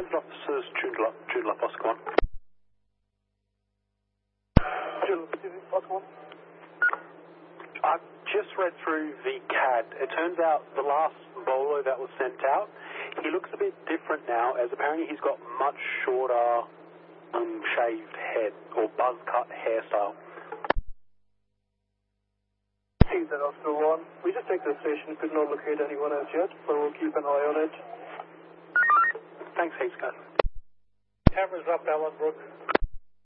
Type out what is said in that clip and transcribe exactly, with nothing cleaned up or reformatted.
Transit officers, Joondalup, Joondalup, Oscar one. Joondalup, Oscar one. I've just read through the C A D. It turns out the last Volo that was sent out, he looks a bit different now, as apparently he's got much shorter um, shaved head, or buzz cut hairstyle. See that, Oscar one. We just take the station, could not locate anyone as yet, but we'll keep an eye on it. Thanks, Hayes, guys. Cameras up, Ellenbrook.